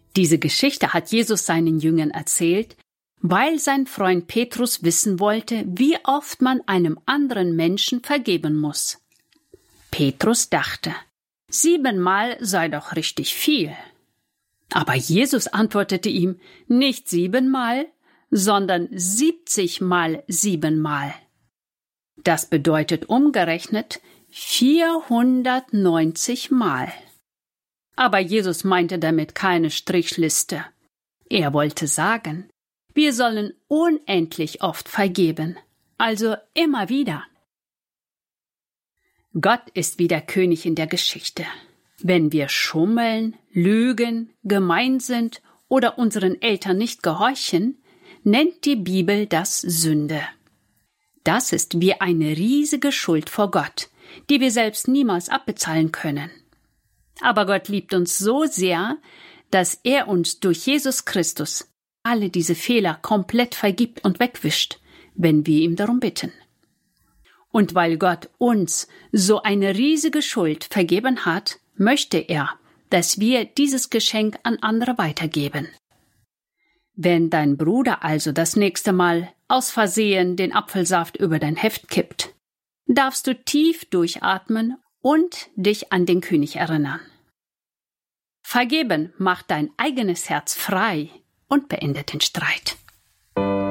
Diese Geschichte hat Jesus seinen Jüngern erzählt, weil sein Freund Petrus wissen wollte, wie oft man einem anderen Menschen vergeben muss. Petrus dachte, 7-mal sei doch richtig viel. Aber Jesus antwortete ihm, nicht 7-mal, sondern 70-mal 7-mal. Das bedeutet umgerechnet 490 Mal. Aber Jesus meinte damit keine Strichliste. Er wollte sagen, wir sollen unendlich oft vergeben, also immer wieder. Gott ist wie der König in der Geschichte. Wenn wir schummeln, lügen, gemein sind oder unseren Eltern nicht gehorchen, nennt die Bibel das Sünde. Das ist wie eine riesige Schuld vor Gott, die wir selbst niemals abbezahlen können. Aber Gott liebt uns so sehr, dass er uns durch Jesus Christus alle diese Fehler komplett vergibt und wegwischt, wenn wir ihm darum bitten. Und weil Gott uns so eine riesige Schuld vergeben hat, möchte er, dass wir dieses Geschenk an andere weitergeben. Wenn dein Bruder also das nächste Mal aus Versehen den Apfelsaft über dein Heft kippt, darfst du tief durchatmen und dich an den König erinnern. Vergeben macht dein eigenes Herz frei und beendet den Streit.